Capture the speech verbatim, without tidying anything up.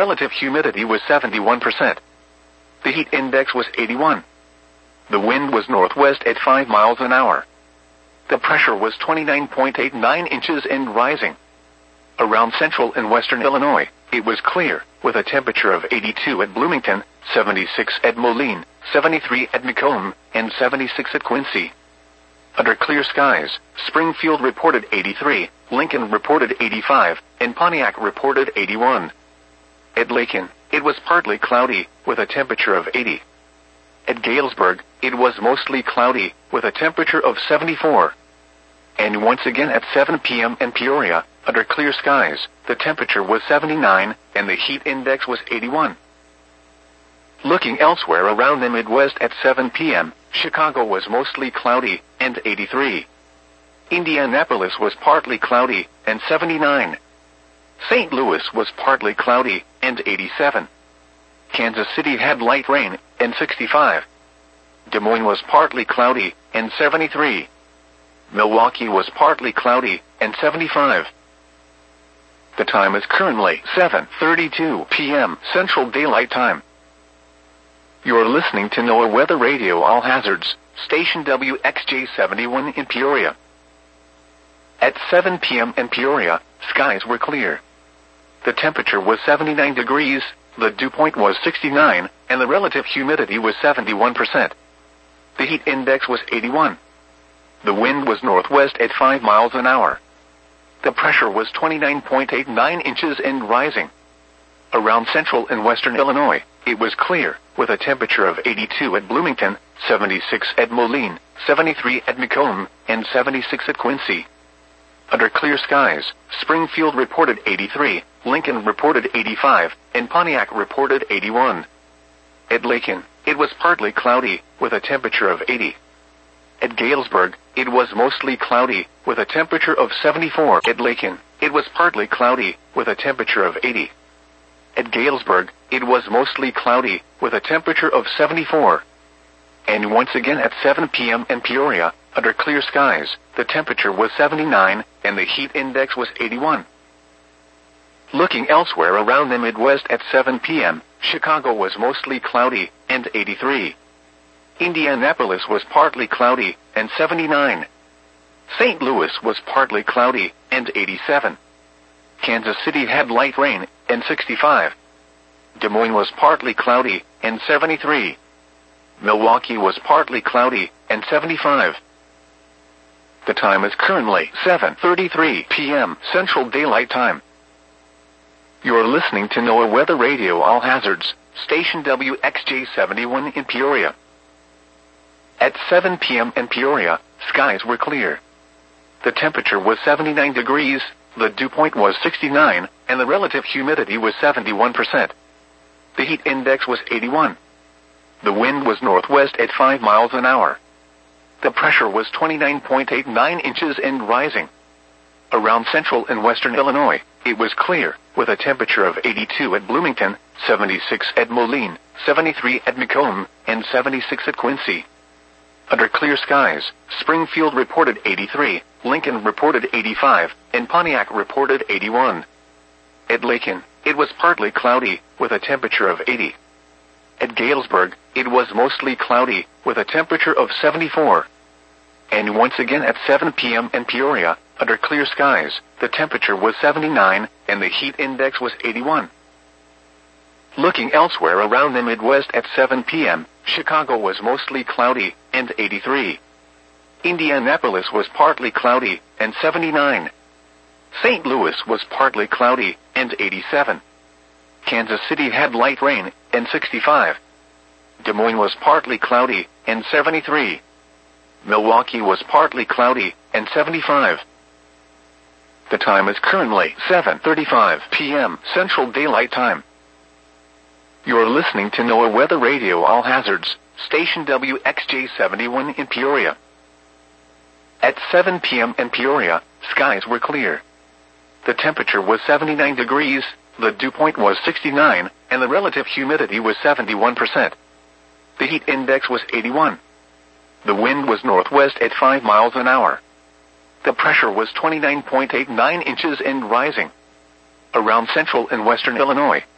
relative humidity was seventy-one percent. The heat index was eighty-one. The wind was northwest at five miles an hour. The pressure was twenty-nine point eight nine inches and rising. Around central and western Illinois, it was clear, with a temperature of eighty-two at Bloomington, seventy-six at Moline, seventy-three at Macomb, and seventy-six at Quincy. Under clear skies, Springfield reported eighty-three, Lincoln reported eighty-five, and Pontiac reported eighty-one. At Lakin, it was partly cloudy, with a temperature of eighty. At Galesburg, it was mostly cloudy, with a temperature of seventy-four. And once again at seven p m in Peoria, under clear skies, the temperature was seventy-nine, and the heat index was eighty-one. Looking elsewhere around the Midwest at seven p m, Chicago was mostly cloudy, and eighty-three. Indianapolis was partly cloudy, and seventy-nine. Saint Louis was partly cloudy, and eighty-seven. Kansas City had light rain, and sixty-five. Des Moines was partly cloudy, and seventy-three. Milwaukee was partly cloudy, and seventy-five. The time is currently seven thirty-two p m Central Daylight Time. You are listening to NOAA Weather Radio All Hazards, station W X J seventy-one in Peoria. At seven p m in Peoria, skies were clear. The temperature was seventy-nine degrees, the dew point was sixty-nine, and the relative humidity was seventy-one percent. The heat index was eighty-one. The wind was northwest at five miles an hour. The pressure was twenty-nine point eight nine inches and rising. Around central and western Illinois, it was clear, with a temperature of eighty-two at Bloomington, seventy-six at Moline, seventy-three at Macomb, and seventy-six at Quincy. Under clear skies, Springfield reported eighty-three, Lincoln reported eighty-five, and Pontiac reported eighty-one. At Lakin, it was partly cloudy, with a temperature of eighty. At Galesburg, it was mostly cloudy, with a temperature of seventy-four. At Lakin, it was partly cloudy, with a temperature of eighty. At Galesburg, it was mostly cloudy, with a temperature of seventy-four. And once again at seven p m in Peoria, under clear skies, the temperature was seventy-nine, and the heat index was eighty-one. Looking elsewhere around the Midwest at seven p m, Chicago was mostly cloudy, and eighty-three. Indianapolis was partly cloudy, and seventy-nine. Saint Louis was partly cloudy, and eighty-seven. Kansas City had light rain, and sixty-five. Des Moines was partly cloudy, and seventy-three. Milwaukee was partly cloudy, and seventy-five. The time is currently seven thirty-three p m Central Daylight Time. You are listening to NOAA Weather Radio All Hazards, station W X J seventy-one in Peoria. At seven p m in Peoria, skies were clear. The temperature was seventy-nine degrees, the dew point was sixty-nine, and the relative humidity was seventy-one percent. The heat index was eighty-one. The wind was northwest at five miles an hour. The pressure was twenty-nine point eight nine inches and rising. Around central and western Illinois, it was clear, with a temperature of eighty-two at Bloomington, seventy-six at Moline, seventy-three at Macomb, and seventy-six at Quincy. Under clear skies, Springfield reported eighty-three, Lincoln reported eighty-five, and Pontiac reported eighty-one. At Lakin, it was partly cloudy, with a temperature of eighty. At Galesburg, it was mostly cloudy, with a temperature of seventy-four. And once again at seven p m in Peoria, under clear skies, the temperature was seventy-nine, and the heat index was eighty-one. Looking elsewhere around the Midwest at seven p m, Chicago was mostly cloudy, and eighty-three. Indianapolis was partly cloudy, and seventy-nine. Saint Louis was partly cloudy, and eighty-seven. Kansas City had light rain, and sixty-five. Des Moines was partly cloudy, and seventy-three. Milwaukee was partly cloudy, and seventy-five. The time is currently seven thirty-five p m Central Daylight Time. You are listening to NOAA Weather Radio All Hazards, station W X J seventy-one in Peoria. At seven p m in Peoria, skies were clear. The temperature was seventy-nine degrees, the dew point was sixty-nine, and the relative humidity was seventy-one percent. The heat index was eighty-one. The wind was northwest at five miles an hour. The pressure was twenty-nine point eight nine inches and rising. Around central and western Illinois,